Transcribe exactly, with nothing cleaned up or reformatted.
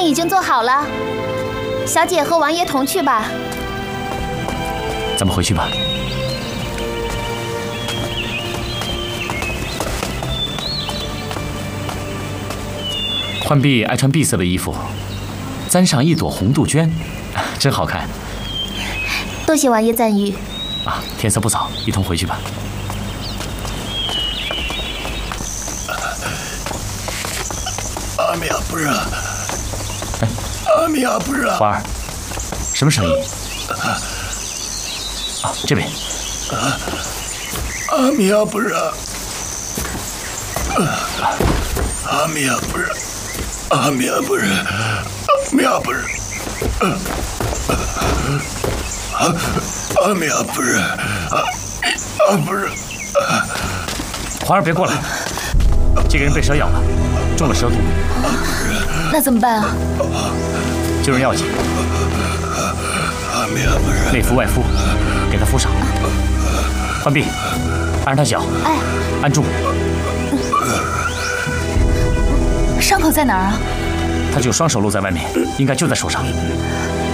饭已经做好了，小姐和王爷同去吧。 咱们回去吧。浣碧爱穿碧色的衣服，簪上一朵红杜鹃，真好看。 多谢王爷赞誉。 啊，天色不早，一同回去吧。 阿米亚夫人， 哎， 阿米亚夫人， 花儿，什么声音？啊，这边。 啊，阿米亚夫人，阿米亚夫人，阿米亚夫人，阿米亚夫人，啊，阿米亚夫人，啊，阿夫人， 花儿，别过来！这个人被蛇咬了，中了蛇毒。 那怎么办啊？ 就用药剂， 阿米亚夫人， 内服外敷，给他敷上。浣碧，按着他脚， 哎， 按住。 伤口在哪儿啊？ 他只有双手露在外面，应该就在手上。